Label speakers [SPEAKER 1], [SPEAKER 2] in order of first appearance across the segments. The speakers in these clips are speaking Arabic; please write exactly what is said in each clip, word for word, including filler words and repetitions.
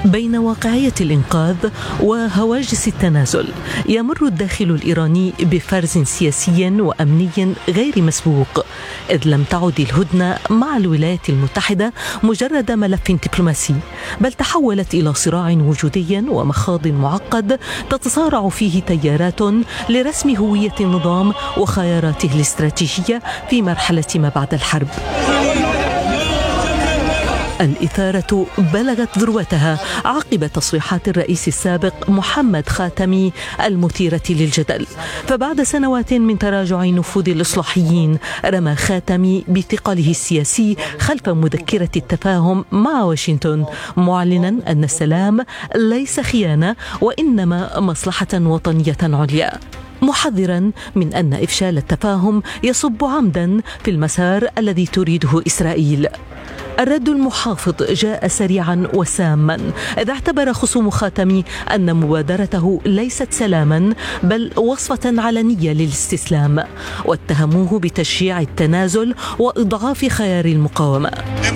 [SPEAKER 1] بين واقعية الإنقاذ وهواجس التنازل، يمر الداخل الإيراني بفرز سياسي وأمني غير مسبوق، إذ لم تعد الهدنة مع الولايات المتحدة مجرد ملف دبلوماسي، بل تحولت إلى صراع وجودي ومخاض معقد تتصارع فيه تيارات لرسم هوية النظام وخياراته الاستراتيجية في مرحلة ما بعد الحرب. الإثارة بلغت ذروتها عقب تصريحات الرئيس السابق محمد خاتمي المثيرة للجدل، فبعد سنوات من تراجع نفوذ الإصلاحيين رمى خاتمي بثقله السياسي خلف مذكرة التفاهم مع واشنطن، معلنا أن السلام ليس خيانة وإنما مصلحة وطنية عليا، محذرا من أن إفشال التفاهم يصب عمدا في المسار الذي تريده إسرائيل. الرد المحافظ جاء سريعا وساما، إذ اعتبر خصوم خاتمي أن مبادرته ليست سلاما بل وصفة علنية للاستسلام، واتهموه بتشجيع التنازل وإضعاف خيار المقاومة.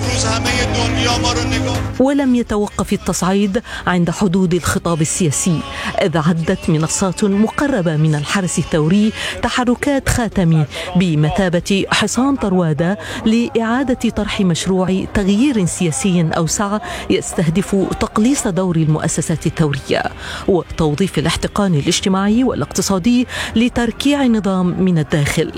[SPEAKER 1] ولم يتوقف التصعيد عند حدود الخطاب السياسي، إذ عدت منصات مقربة من الحرس الثوري تحركات خاتمي بمثابة حصان طروادة لإعادة طرح مشروع تغيير سياسي أوسع يستهدف تقليص دور المؤسسات الثورية وتوظيف الاحتقان الاجتماعي والاقتصادي لتركيع النظام من الداخل.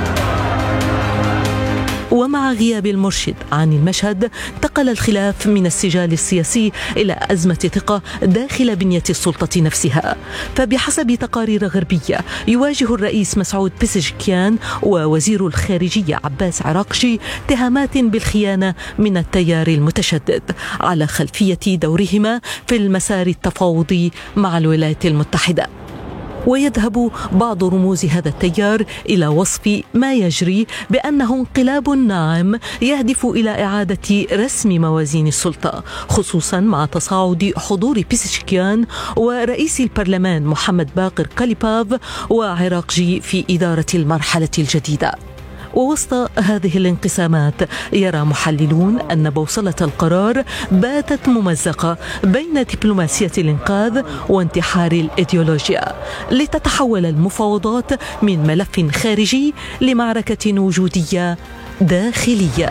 [SPEAKER 1] ومع غياب المرشد عن المشهد انتقل الخلاف من السجال السياسي إلى أزمة ثقة داخل بنية السلطة نفسها، فبحسب تقارير غربية يواجه الرئيس مسعود بيزشكيان ووزير الخارجية عباس عراقجي اتهامات بالخيانة من التيار المتشدد على خلفية دورهما في المسار التفاوضي مع الولايات المتحدة. ويذهب بعض رموز هذا التيار إلى وصف ما يجري بأنه انقلاب ناعم يهدف إلى إعادة رسم موازين السلطة، خصوصا مع تصاعد حضور بيزشكيان ورئيس البرلمان محمد باقر كاليباف وعراقجي في إدارة المرحلة الجديدة. ووسط هذه الانقسامات يرى محللون أن بوصلة القرار باتت ممزقة بين دبلوماسية الإنقاذ وانتحار الإيديولوجيا، لتتحول المفاوضات من ملف خارجي لمعركة وجودية داخلية.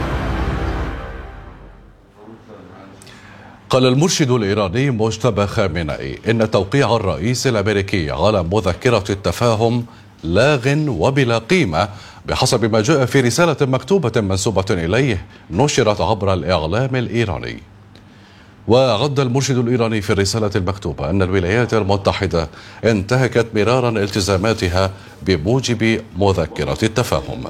[SPEAKER 2] قال المرشد الإيراني مجتبى خامنئي إن توقيع الرئيس الأمريكي على مذكرة التفاهم لاغ وبلا قيمة بحسب ما جاء في رسالة مكتوبة منسوبة إليه نشرت عبر الإعلام الإيراني. وعد المرشد الإيراني في الرسالة المكتوبة أن الولايات المتحدة انتهكت مرارا التزاماتها بموجب مذكرة التفاهم.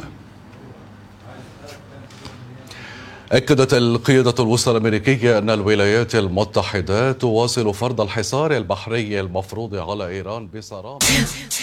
[SPEAKER 2] أكدت القيادة الوسطى الأمريكية أن الولايات المتحدة تواصل فرض الحصار البحري المفروض على إيران بصرامة